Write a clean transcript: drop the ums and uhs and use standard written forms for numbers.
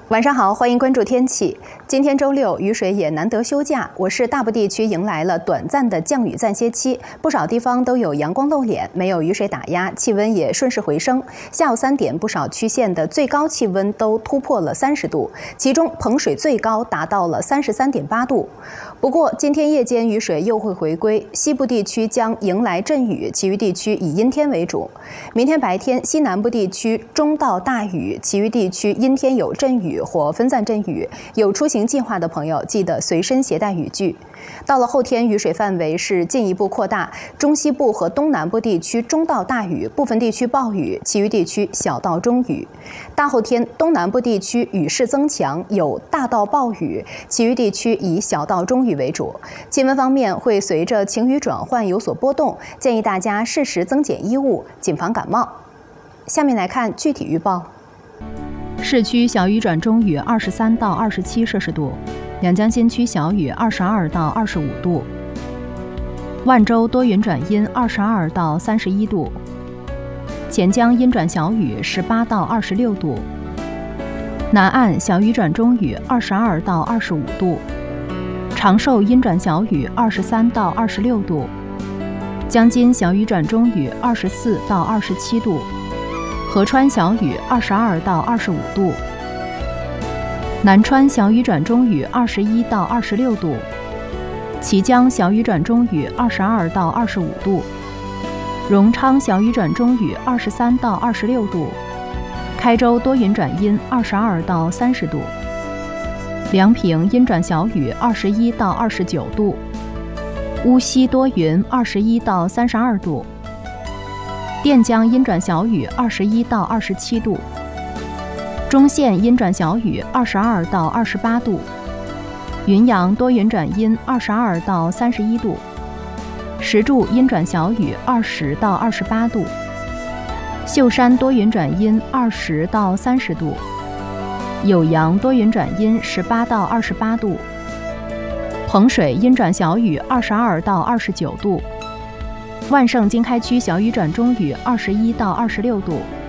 晚上好，欢迎关注天气。今天周六，雨水也难得休假，我市大部地区迎来了短暂的降雨暂歇期，不少地方都有阳光露脸，没有雨水打压，气温也顺势回升。下午3点，不少区县的最高气温都突破了30度，其中彭水最高达到了33.8度。不过，今天夜间雨水又会回归，西部地区将迎来阵雨，其余地区以阴天为主。明天白天，西南部地区中到大雨，其余地区阴天有阵雨或分散阵雨，有出行计划的朋友记得随身携带雨具。到了后天，雨水范围是进一步扩大，中西部和东南部地区中到大雨，部分地区暴雨，其余地区小到中雨。大后天，东南部地区雨势增强，有大到暴雨，其余地区以小到中雨为主。气温方面会随着晴雨转换有所波动，建议大家适时增减衣物，谨防感冒。下面来看具体预报。 市区小雨转中雨23到27摄氏度，两江新区小雨22到25度，万州多云转阴22到31度，钱江阴转小雨18到26度，南岸小雨转中雨22到25度，长寿阴转小雨23到26度，江津小雨转中雨24到27度，合川小雨22到25度，南川小雨转中雨21到26度，綦江小雨转中雨22到25度，荣昌小雨转中雨23到26度，开州多云转阴22到30度，梁平阴转小雨21到29度，乌溪多云21到32度，垫江阴转小雨21到27度，中线阴转小雨22到28度，云阳多云转阴22到31度，石柱阴转小雨20到28度，秀山多云转阴20到30度，酉阳多云转阴18到28度，彭水阴转小雨22到29度，万盛经开区小雨转中雨21到26度，